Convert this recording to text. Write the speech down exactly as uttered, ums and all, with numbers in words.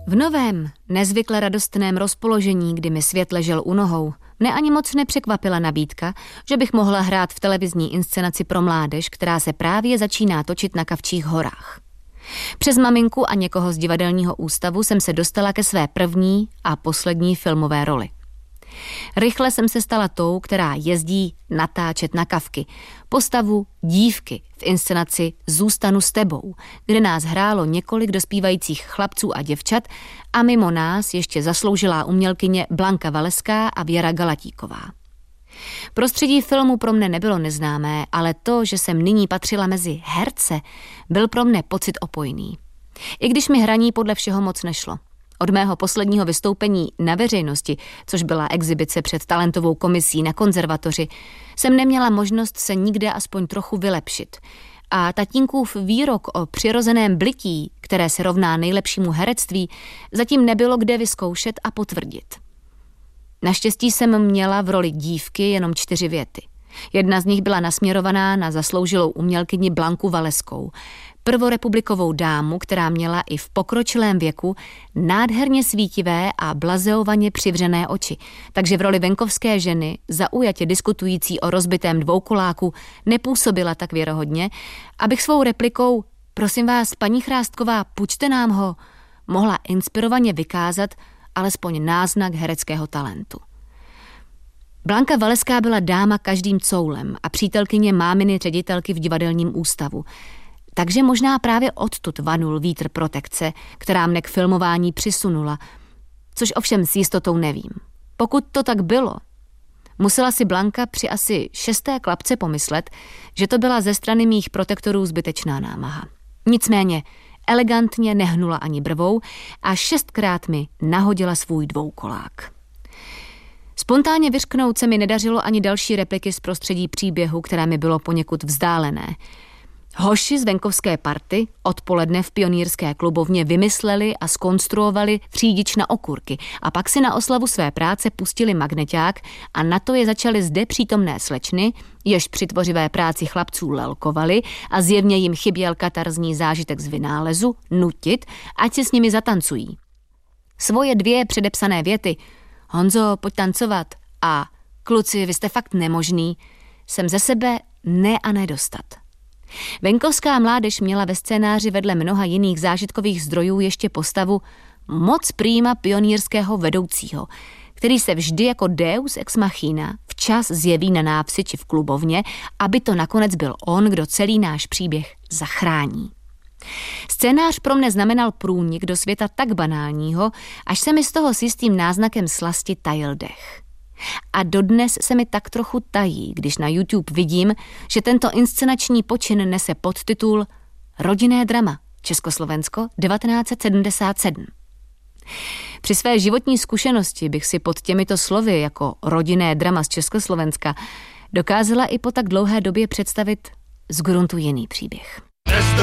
V novém, nezvykle radostném rozpoložení, kdy mi svět ležel u nohou, mne ani moc nepřekvapila nabídka, že bych mohla hrát v televizní inscenaci pro mládež, která se právě začíná točit na Kavčích horách. Přes maminku a někoho z divadelního ústavu jsem se dostala ke své první a poslední filmové roli. Rychle jsem se stala tou, která jezdí natáčet na Kavky, postavu dívky v inscenaci Zůstanu s tebou, kde nás hrálo několik dospívajících chlapců a děvčat a mimo nás ještě zasloužilá umělkyně Blanka Valeská a Věra Galatíková. Prostředí filmu pro mne nebylo neznámé, ale to, že jsem nyní patřila mezi herce, byl pro mne pocit opojný. I když mi hraní podle všeho moc nešlo. Od mého posledního vystoupení na veřejnosti, což byla exibice před talentovou komisí na konzervatoři, jsem neměla možnost se nikde aspoň trochu vylepšit. A tatínkův výrok o přirozeném blití, které se rovná nejlepšímu herectví, zatím nebylo kde vyzkoušet a potvrdit. Naštěstí jsem měla v roli dívky jenom čtyři věty. Jedna z nich byla nasměrovaná na zasloužilou umělkyni Blanku Valeskou, prvorepublikovou dámu, která měla i v pokročilém věku nádherně svítivé a blazeovaně přivřené oči, takže v roli venkovské ženy, zaujatě diskutující o rozbitém dvoukoláku, nepůsobila tak věrohodně, abych svou replikou "Prosím vás, paní Chrástková, půjčte nám ho", mohla inspirovaně vykázat alespoň náznak hereckého talentu. Blanka Valeská byla dáma každým coulem a přítelkyně máminy ředitelky v divadelním ústavu, takže možná právě odtud vanul vítr protekce, která mne k filmování přisunula, což ovšem s jistotou nevím. Pokud to tak bylo, musela si Blanka při asi šesté klapce pomyslet, že to byla ze strany mých protektorů zbytečná námaha. Nicméně elegantně nehnula ani brvou a šestkrát mi nahodila svůj dvoukolák. Spontánně vyřknout se mi nedařilo ani další repliky z prostředí příběhu, které mi bylo poněkud vzdálené. Hoši z venkovské party odpoledne v pionýrské klubovně vymysleli a zkonstruovali třídič na okurky a pak si na oslavu své práce pustili magneťák a na to je začaly zde přítomné slečny, jež při tvořivé práci chlapců lelkovali a zjevně jim chyběl katarzní zážitek z vynálezu, nutit, ať si s nimi zatancují. Svoje dvě předepsané věty "Honzo, pojď tancovat" a "Kluci, vy jste fakt nemožný" jsem ze sebe ne a nedostat. Venkovská mládež měla ve scénáři vedle mnoha jiných zážitkových zdrojů ještě postavu moc prýma pionýrského vedoucího, který se vždy jako deus ex machina včas zjeví na návsi či v klubovně, aby to nakonec byl on, kdo celý náš příběh zachrání. Scénář pro mne znamenal průnik do světa tak banálního, až se mi z toho s jistým náznakem slasti tajil dech. A dodnes se mi tak trochu tají, když na YouTube vidím, že tento inscenační počin nese podtitul Rodinné drama Československo devatenáct set sedmdesát sedm. Při své životní zkušenosti bych si pod těmito slovy jako rodinné drama z Československa dokázala i po tak dlouhé době představit z gruntu jiný příběh.